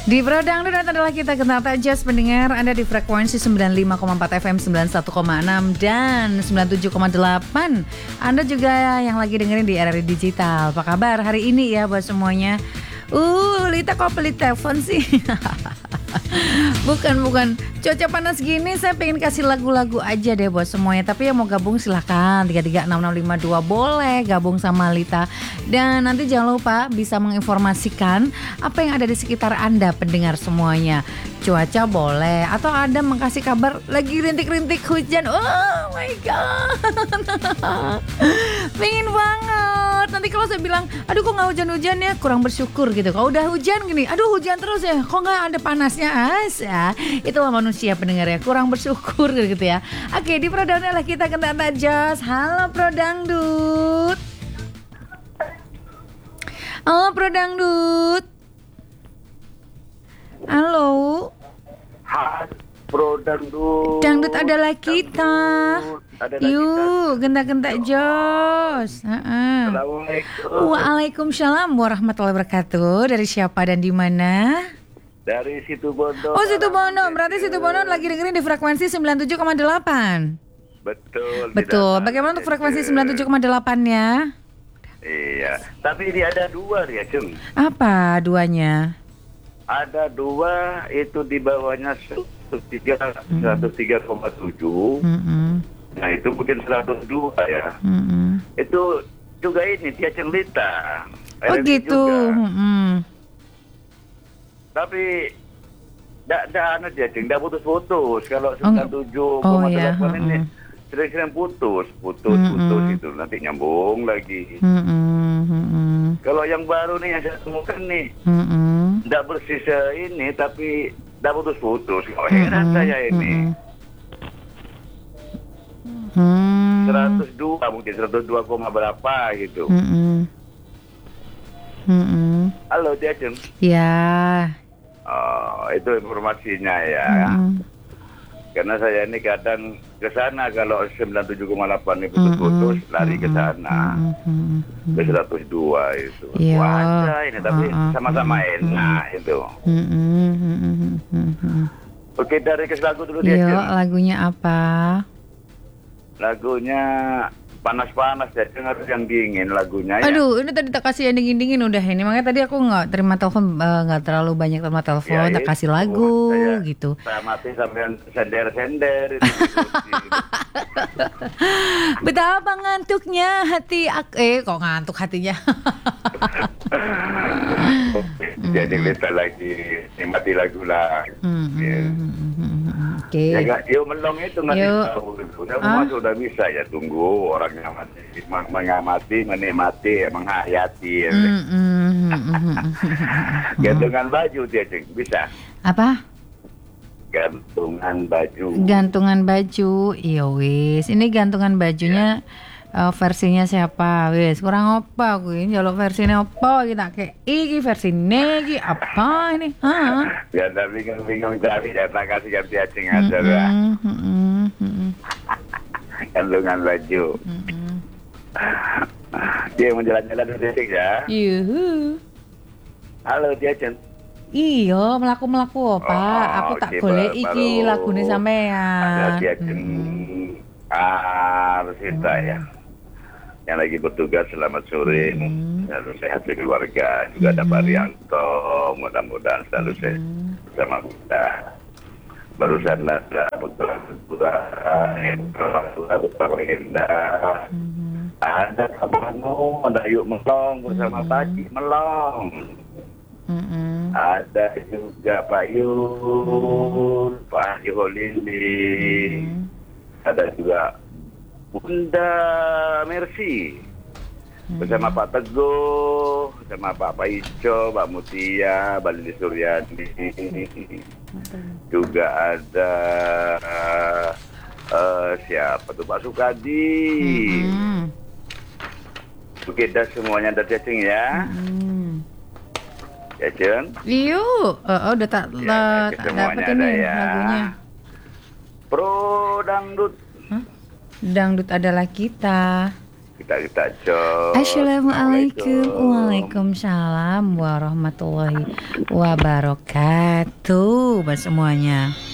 Di Brodang Dangdut adalah kita kenal tak just pendengar Anda di frekuensi 95,4 FM 91,6 dan 97,8. Anda juga yang lagi dengerin di RRI Digital. Apa kabar hari ini ya buat semuanya? Lita kok pelit telepon sih? Bukan. Cuaca panas gini saya pengen kasih lagu-lagu aja deh buat semuanya. Tapi yang mau gabung silahkan 3366652 boleh gabung sama Lita. Dan nanti jangan lupa bisa menginformasikan apa yang ada di sekitar Anda pendengar semuanya. Cuaca boleh atau Anda mengasih kabar lagi rintik-rintik hujan. Oh my god. Pengen banget. Nanti kalau saya bilang, aduh kok gak hujan-hujan ya, kurang bersyukur gitu. Kalau udah hujan gini, aduh hujan terus ya, kok gak ada panasnya ya. Itulah manusia pendengar ya, kurang bersyukur gitu ya. Oke, di Prodangdut lah kita kena tajos. Halo Prodangdut. Halo Prodangdut. Halo. Hai Prodangdut. Dangdut adalah kita. Yuk, gentak-gentak jos. Assalamualaikum. Waalaikumsalam warahmatullahi wabarakatuh. Dari siapa dan di mana? Dari Situbondo. Oh, Situbondo. Berarti Situbondo lagi dengerin di frekuensi 97,8. Betul. Bagaimana untuk frekuensi 97,8-nya? Iya. Tapi ini ada dua ya, Cung. Apa duanya? Ada dua itu di bawahnya 103,7. Nah itu mungkin 102 ya. Itu juga ini dia cerita. Oh gitu. Tapi tidak putus-putus. Kalau 97,8 ini sering-sering putus itu nanti nyambung lagi. Kalau yang baru nih yang saya temukan nih, tidak bersisa ini tapi tidak putus-putus. Oh, heran saya ini. 102 mungkin 102, berapa gitu. Halo Jacen. Ya. Oh, itu informasinya ya. Karena saya ini kadang ke sana kalau 97,8 ini putus-putus lari ke sana. Ke 102 itu. Wah, ini tapi sama-sama enak itu. Oke, dari lagu dulu dia. Lagunya apa? Lagunya panas-panas ya, harus yang dingin lagunya ya. Aduh, ini tadi tak kasih yang dingin-dingin udah ini. Makanya tadi aku nggak terima telepon, nggak terlalu banyak terima telepon, tak kasih lagu gitu. Saya mati sampai sender-sender itu. Betapa ngantuknya hati aku. Kok ngantuk hatinya? Jadi kita lagi nikmati lagu lah. Oke. Ya nggak, yuk melong itu ngasih tahu. Sudah bisa ya, tunggu orang mengamati, menikmati, menghayati. Gantungan baju dia bisa. Apa? Gantungan baju. Gantungan baju, iya wis. Ini gantungan bajunya versinya siapa? Wis kurang apa gue? Jaluk versinya apa? Kita kayak iki versinya iki apa ini? Ya tapi bingung cari data kasih ganti acing aja lah. Gantungan baju. Dia mau jalan-jalan detik ya. Yuhu. Halo Diajen. Iya, melaku apa? Aku tak boleh iki lagune sampean. Ada Diajen Arsita ya. Yang lagi bertugas, selamat sore. Selalu sehat di keluarga. Juga ada Pak Rianto. Mudah-mudahan selalu sehat bersama kita. Barusan ada beberapa indah. Ada Kabano, ada Yuk Melong bersama Pagi Melong. Ada juga Pak Yul, Pak Yoholili. Ada juga Bunda Mercy bersama Pak Teguh, bersama Pak Paico, Pak Mutia, Mbak Lili Suryani. Juga ada siapa tuh, Pak Sukadi. Oke, dah semuanya ada cacing ya. Ya Jun. Yuk, udah tak dapat ini lagunya. Pro Dangdut. Dangdut adalah kita. Kita cok. Assalamualaikum. Waalaikumsalam warahmatullahi wabarakatuh buat semuanya.